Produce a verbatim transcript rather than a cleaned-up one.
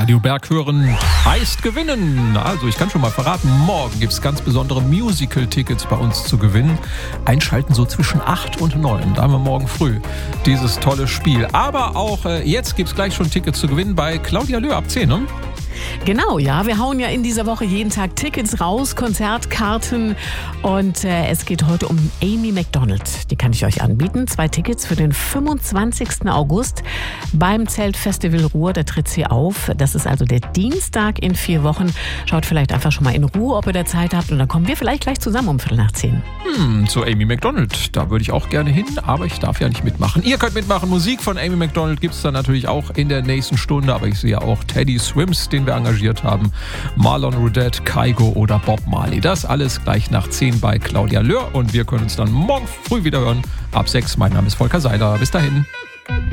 Radio Berg hören, heißt gewinnen. Also ich kann schon mal verraten, morgen gibt es ganz besondere Musical-Tickets bei uns zu gewinnen. Einschalten so zwischen acht und neun, da haben wir morgen früh dieses tolle Spiel. Aber auch äh, jetzt gibt es gleich schon Tickets zu gewinnen bei Claudia Löhr ab zehn, ne? Genau, ja. Wir hauen ja in dieser Woche jeden Tag Tickets raus, Konzertkarten. Und äh, es geht heute um Amy Macdonald. Die kann ich euch anbieten. Zwei Tickets für den fünfundzwanzigsten August beim Zeltfestival Ruhr. Da tritt sie auf. Das ist also der Dienstag in vier Wochen. Schaut vielleicht einfach schon mal in Ruhe, ob ihr da Zeit habt. Und dann kommen wir vielleicht gleich zusammen um Viertel nach zehn. Hm, zu Amy Macdonald. Da würde ich auch gerne hin, aber ich darf ja nicht mitmachen. Ihr könnt mitmachen. Musik von Amy Macdonald gibt es dann natürlich auch in der nächsten Stunde. Aber ich sehe auch Teddy Swims, den wir engagiert haben, Marlon Rudette, Kygo oder Bob Marley. Das alles gleich nach zehn bei Claudia Löhr und wir können uns dann morgen früh wieder hören ab sechs. Mein Name ist Volker Seiler. Bis dahin.